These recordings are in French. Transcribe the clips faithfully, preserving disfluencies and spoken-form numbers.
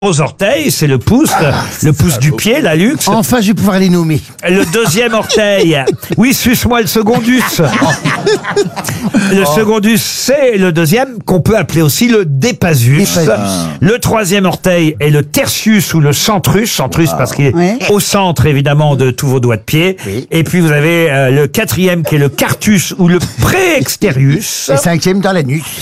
aux orteils, c'est le pouce, ah, le pouce du pied, la luxe. Enfin, je vais pouvoir les nommer. Le deuxième orteil, oui, suce-moi le secondus. Le secondus, c'est le deuxième, qu'on peut appeler aussi le dépasus. Le troisième orteil est le tertius ou le centrus, centrus parce qu'il est ouais. au centre, évidemment, de tous vos doigts de pied. Oui. Et puis, vous avez euh, le quatrième qui est le quartus ou le préexterius. Le cinquième dans la nuque.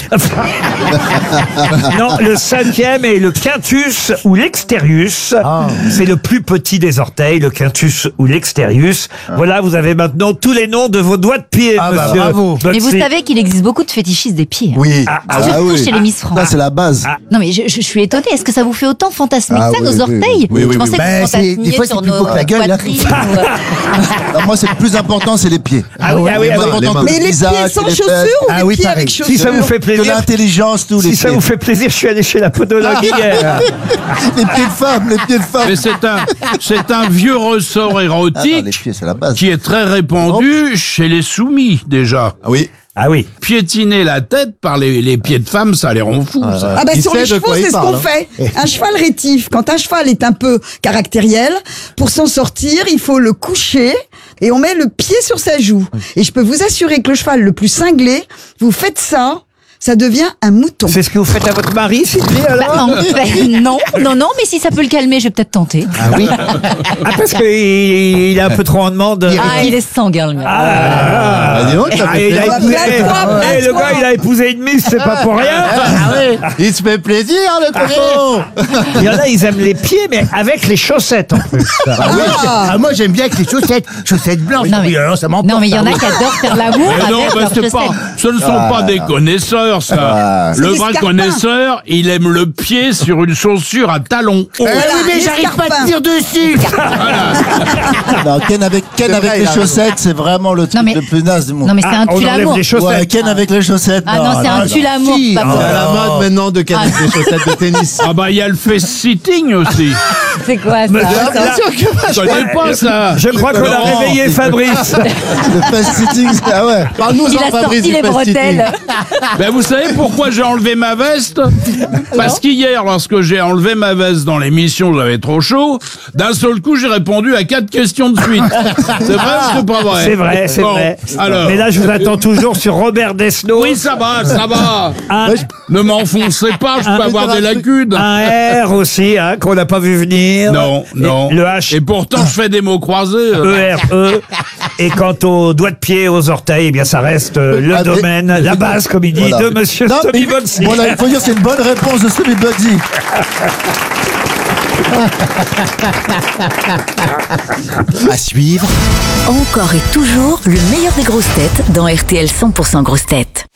Non, le cinquième est le quintus ou l'exterius. Oh. C'est le plus petit des orteils, le quintus ou l'exterius. Oh. Voilà, vous avez maintenant tous les noms de vos doigts de pied, ah monsieur. Bah, bravo. Mais vous savez qu'il existe beaucoup de fétichistes des pieds. Oui. Ah, ah, Surtout ah, oui. chez les Miss France. Ça, c'est la base. Ah. Non, mais je, je, je suis étonnée. Est-ce que ça vous fait autant fantasmer ah, que ça, oui, nos orteils? Oui, oui, oui, Je pensais oui, que bah, vous fantasmiez des fois, sur plus nos la gueule, poitrines. Non, moi, c'est le plus important, c'est les pieds. Ah oui, ah oui, ah oui. Mais les pieds sans chaussures ou ah les oui, pieds pareil. avec chaussures? Si ça vous fait plaisir. De l'intelligence, tous les Si ça vous fait plaisir, je suis allé chez la podologue hier. Les pieds de femme, les pieds de femme. Mais c'est un, c'est un vieux ressort érotique ah non, les pieds, c'est la base. qui est très répandu chez les soumis, déjà. Ah oui. Ah oui. Piétiner la tête par les, les pieds de femme, ça les rend fous. Ah, ça. Ah bah il sur les chevaux, c'est ce qu'on hein. fait. Un cheval rétif, quand un cheval est un peu caractériel, pour s'en sortir, il faut le coucher et on met le pied sur sa joue. Et je peux vous assurer que le cheval le plus cinglé, vous faites ça, ça devient un mouton. C'est ce que vous faites à votre mari, Sylvie, alors? Bah, en fait, non, non, non, mais si ça peut le calmer, je vais peut-être tenter. Ah oui. Ah, parce qu'il il est un peu trop en demande. Ah, il est sanguin, le mien. Ah, ah, Ah, dis donc, ça ah, fait il a plaisir. épousé, Ah, eh, le gars, il a épousé une miss, c'est pas pour rien. Ah oui. Il se fait plaisir, le coco. Il y en a, ils aiment les pieds, mais avec les chaussettes, en plus. Ah oui. Ah, moi, j'aime bien avec les chaussettes, chaussettes blanches. Non, mais, oui, alors, ça m'emporte. non, mais il y en a qui adorent faire l'amour Mais non, avec bah, leurs c'est pas, chaussettes. ce ne sont Ah. pas des connaisseurs, ça. Ah. Le C'est des vrai scarpins. connaisseur, il aime le pied sur une chaussure à talons hauts. Eh oui, mais les j'arrive pas à scarpins. te dire dessus. Non, Ken avec, Ken avec vrai, les il a chaussettes, c'est vraiment le truc Non, mais- le plus naze du monde. Non, mais c'est Ah, un on enlève tue-l'amour. les chaussettes. Ouais, Ken avec les chaussettes. Ah non, c'est un tue-l'amour, si. pas Ah, pour- à la mode maintenant de Ken avec les chaussettes de tennis. Ah bah il y a le face-sitting aussi. C'est quoi Mais ça? là, là, Je connais pas ça. je crois qu'on a Laurent. réveillé Fabrice. Le fast sitting, c'est- ah ouais. Il a sorti les bretelles. Ben vous savez pourquoi j'ai enlevé ma veste? Parce qu'hier, lorsque j'ai enlevé ma veste dans l'émission, j'avais trop chaud. D'un seul coup, j'ai répondu à quatre questions de suite. C'est vrai ou c'est pas vrai? C'est vrai, c'est Bon, vrai. Alors. Mais là, je vous attends toujours sur Robert Desnos. Oui, ça va, ça va. Un, Ne m'enfoncez pas, je peux avoir des lacunes. un R aussi, hein, qu'on n'a pas vu venir. Non, Et non. le H. Et pourtant, je fais des mots croisés. E R E. Et quant aux doigts de pied, aux orteils, eh bien, ça reste euh, le Ah, mais- domaine, la base, comme il dit, Voilà. de monsieur Non, Tommy mais- Bonsi. Voilà, il faut dire c'est une bonne réponse de Tommy Bugsy. À suivre, Encore et toujours le meilleur des grosses têtes dans R T L cent pour cent grosses têtes.